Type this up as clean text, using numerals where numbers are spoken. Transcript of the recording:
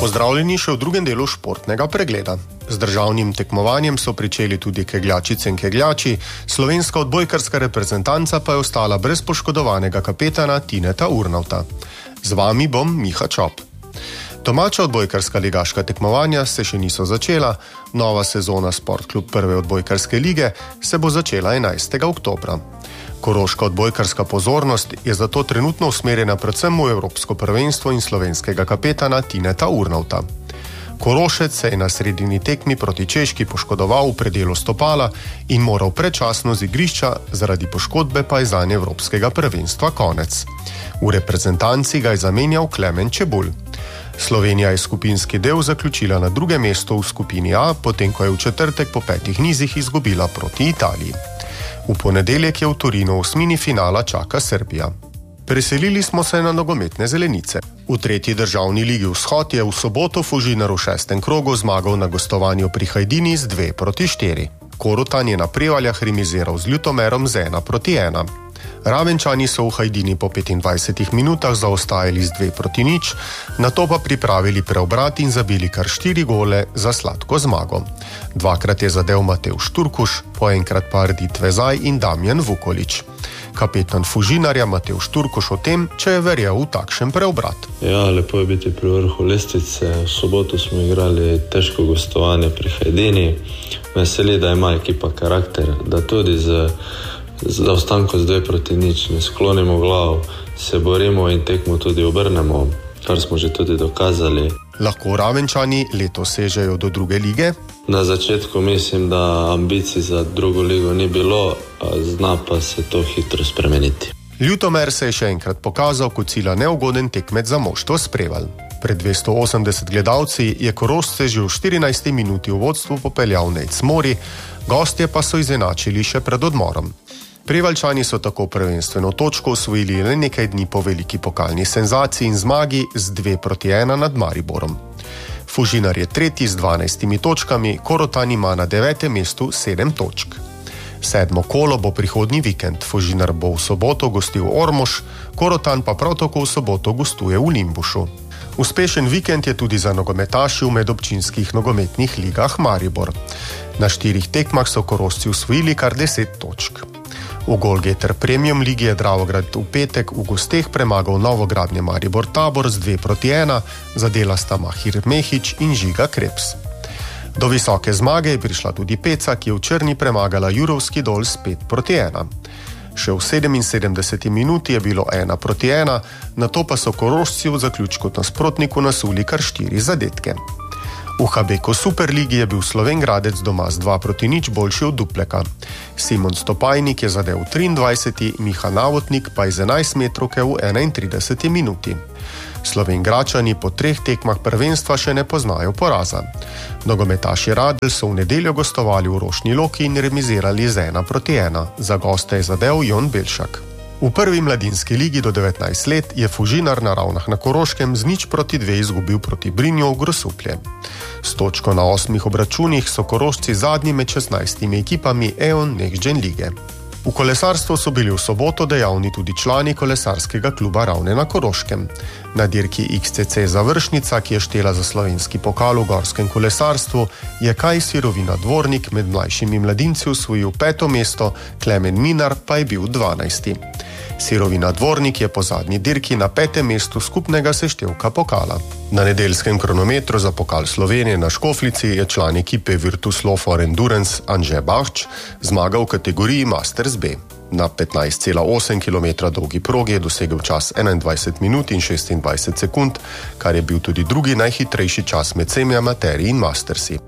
Pozdravljeni še v drugem delu športnega pregleda. Z državnim tekmovanjem so pričeli tudi kegljačice in kegljači, slovenska odbojkarska reprezentanca pa je ostala brez poškodovanega kapetana Tineta Urnauta. Z vami bom Miha Čop. Domača odbojkarska ligaška tekmovanja se še niso začela, nova sezona Sport klub prve odbojkarske lige se bo začela 11. oktobra. Koroška odbojkarska pozornost je zato trenutno usmerjena predvsem v Evropsko prvenstvo in slovenskega kapetana Tineta Urnauta. Korošec se je na sredini tekmi proti Češki poškodoval v predelu stopala in moral predčasno z igrišča, zaradi poškodbe pa je zanj Evropskega prvenstva konec. V reprezentanci ga je zamenjal Klemen Čebulj. Slovenija je skupinski del zaključila na drugem mestu v skupini A, potem ko je v četrtek po 5 nizih izgubila proti Italiji. V ponedeljek je v Torinu osmini finala čaka Srbija. Preselili smo se na nogometne zelenice. V tretji državni ligi Vzhod je v soboto Fužinar v 6. krogu zmagal na gostovanju pri Hajdini z 2-4. Korotan je na Prevaljah remiziral z Ljutomerom z 1-1. Ravenčani so v Hajdini po 25 minutah zaostajali z 2-0, nato pa pripravili preobrat in zabili kar 4 gole za sladko zmago. Dvakrat je zadel Matevž Turkuš, po enkrat pa Ardit Vezaj in Damjan Vukolič. Kapetan Fužinarja Matevž Turkuš o tem, če je verjel v takšen preobrat. Ja, lepo je biti pri vrhu lestvice. V soboto smo igrali težko gostovanje pri Hajdini. Veseli, da ima ekipa karakter, da tudi z zaostankom z 2-0 ne sklonimo glav, se borimo in tekmo tudi obrnemo, kar smo že tudi dokazali. Lahko Ravenčani letos sežejo do druge lige? Na začetku mislim, da ambicij za drugo ligo ni bilo, zna pa se to hitro spremeniti. Ljutomer se je še enkrat pokazal kot sila neugoden tekmec za moštvo Prevalj. Pred 280 gledalci je Korošce že v 14. minuti v vodstvu popeljal Nejc Mori, gostje pa so izenačili še pred odmorom. Prevaljčani so tako prvenstveno točko osvojili le nekaj dni po veliki pokalni senzaciji in zmagi z 2-1 nad Mariborom. Fužinar je tretji z 12 točkami, Korotan ima na 9. mestu 7 točk. 7. kolo bo prihodnji vikend, Fužinar bo v soboto gostil Ormož, Korotan pa prav tako v soboto gostuje v Limbušu. Uspešen vikend je tudi za nogometaši v medobčinskih nogometnih ligah Maribor. Na 4 tekmah so Korošci osvojili kar 10 točk. V Golgeter Premium ligi je Dravograd v petek v gosteh premagal novogradnje Maribor Tabor z 2-1, zadela sta Mahir Mehić in Žiga Krebs. Do visoke zmage je prišla tudi Peca, ki je v Črni premagala Jurovski Dol s 5-1. Še v 77 minuti je bilo 1-1, nato pa so Korošci v zaključku nasprotniku nasuli kar 4 zadetke. V Habeko Superligi je bil Slovengradec doma z 2-0 boljši od Dupleka. Simon Stopajnik je zadel v 23, Miha Navotnik pa iz 11 metrovke v 31 minuti. Slovengračani po 3 tekmah prvenstva še ne poznajo poraza. Nogometaši Radelj so v nedeljo gostovali v Rošni Loki in remizirali z 1-1. Za goste je zadel Jon Belšak. V prvi mladinski ligi do 19 let je Fužinar na Ravnah na Koroškem z 0-2 izgubil proti Brinju v Grosuplje. S točko na 8 obračunih so Korošci zadnji med 16 ekipami EON Next Gen lige. V kolesarstvu so bili v soboto dejavni tudi člani kolesarskega kluba Ravne na Koroškem. Na dirki XCC Završnica, ki je štela za slovenski pokal v gorskem kolesarstvu, je Kaj Sirovina Dvornik med mlajšimi mladinci osvojil 5. mesto, Klemen Minar pa je bil 12. Sirovina Dvornik je po zadnji dirki na 5. mestu skupnega seštevka pokala. Na nedeljskem kronometru za pokal Slovenije na Škoflici je član ekipe Virtus Lo for Endurance Anže Bahč zmagal v kategoriji Masters B. Na 15,8 km dolgi progi je dosegel čas 21 minut in 26 sekund, kar je bil tudi drugi najhitrejši čas med vsemi amaterji in mastersi.